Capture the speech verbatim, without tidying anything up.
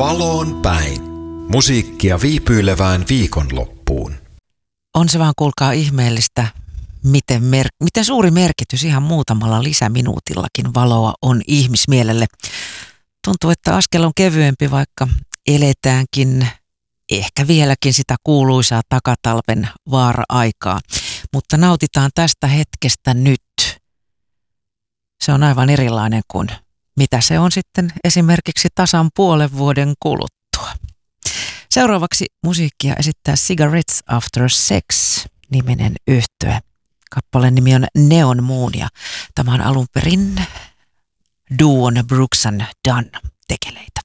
Valoon päin. Musiikkia viipyilevään viikonloppuun. On se vaan, kuulkaa, ihmeellistä, miten, mer- miten suuri merkitys ihan muutamalla lisäminuutillakin valoa on ihmismielelle. Tuntuu, että askel on kevyempi, vaikka eletäänkin ehkä vieläkin sitä kuuluisaa takatalven vaara-aikaa. Mutta nautitaan tästä hetkestä nyt. Se on aivan erilainen kuin mitä se on sitten esimerkiksi tasan puolen vuoden kuluttua. Seuraavaksi musiikkia esittää Cigarettes After Sex-niminen yhtye. Kappaleen nimi on Neon Moon ja tämä on alun perin duon Brooks and Dunn tekeleitä.